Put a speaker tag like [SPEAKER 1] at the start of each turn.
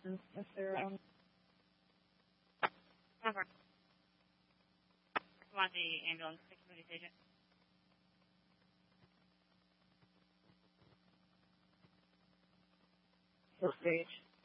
[SPEAKER 1] license if they're on.
[SPEAKER 2] Over. Come on, the ambulance, the community agent.
[SPEAKER 1] Hill Stage.